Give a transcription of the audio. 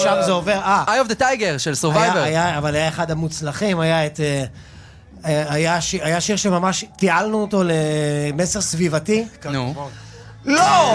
שם זה עובר, Eye of the Tiger של Survivor. אבל היה אחד המוצלחים, היה שיר שממש תיעלנו אותו למסר סביבתי. נו. לא!